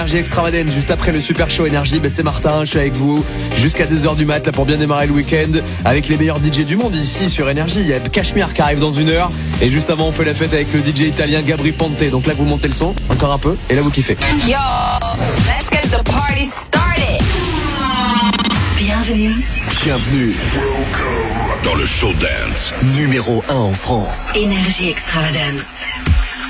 Énergie Extravagance, juste après le Super Show Énergie, c'est Martin, je suis avec vous jusqu'à 2h du mat là, pour bien démarrer le week-end avec les meilleurs DJ du monde ici sur Énergie. Il y a Cachemire qui arrive dans 1 heure et juste avant on fait la fête avec le DJ italien Gabri Ponte. Donc là vous montez le son encore un peu et là vous kiffez. Yo, let's get the party started. Bienvenue dans le show dance numéro 1 en France. Énergie Extravagance.